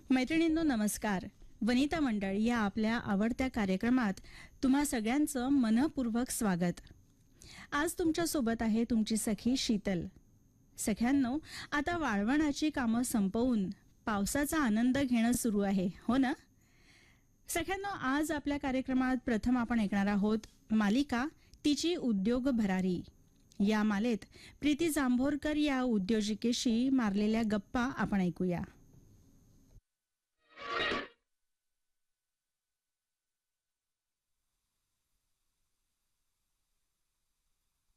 मैत्रिणींनो नमस्कार. वनिता मंडळ या आपल्या आवडत्या कार्यक्रमात तुम्हा सगळ्यांचं मनपूर्वक स्वागत. आज तुमच्या सोबत आहे तुमची सखी शीतल. सख्यांनो, आता वाळवणाची कामं संपवून पावसाचा आनंद घेणं सुरू आहे, हो ना? सख्यांनो, आज आपल्या कार्यक्रमात प्रथम आपण ऐकणार आहोत मालिका तिची उद्योग भरारी. या मालेत प्रीती जांभोरकर या उद्योजिकेशी मारलेल्या गप्पा आपण ऐकूया.